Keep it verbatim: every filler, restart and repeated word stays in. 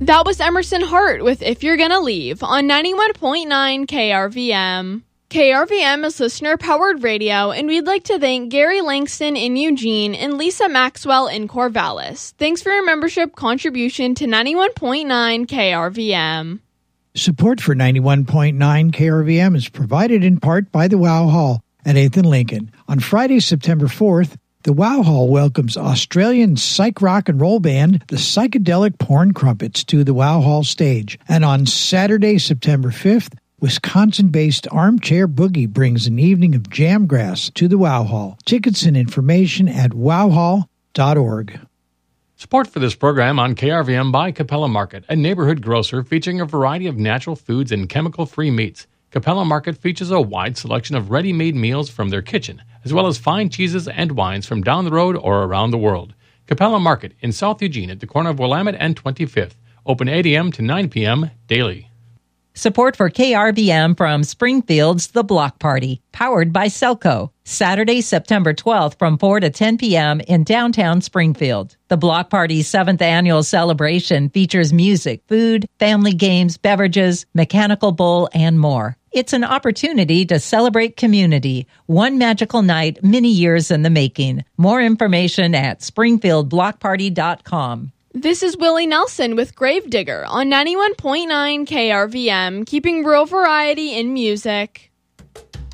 That was Emerson Hart with If You're Gonna Leave on ninety-one point nine K R V M. K R V M is listener-powered radio, and we'd like to thank Gary Langston in Eugene and Lisa Maxwell in Corvallis. Thanks for your membership contribution to ninety-one point nine K R V M. Support for ninety-one point nine K R V M is provided in part by the Wow Hall at eighth and Lincoln. On Friday, September fourth, the Wow Hall welcomes Australian psych rock and roll band, the Psychedelic Porn Crumpets, to the Wow Hall stage. And on Saturday, September fifth, Wisconsin-based Armchair Boogie brings an evening of jamgrass to the Wow Hall. Tickets and information at wow hall dot org. Support for this program on K R V M by Capella Market, a neighborhood grocer featuring a variety of natural foods and chemical-free meats. Capella Market features a wide selection of ready-made meals from their kitchen, as well as fine cheeses and wines from down the road or around the world. Capella Market in South Eugene at the corner of Willamette and twenty-fifth. Open eight a.m. to nine p.m. daily. Support for K R V M from Springfield's The Block Party, powered by Selco. Saturday, September twelfth from four to ten p.m. in downtown Springfield. The Block Party's seventh annual celebration features music, food, family games, beverages, mechanical bull, and more. It's an opportunity to celebrate community. One magical night, many years in the making. More information at springfield block party dot com. This is Willie Nelson with Gravedigger on ninety-one point nine K R V M, keeping rural variety in music.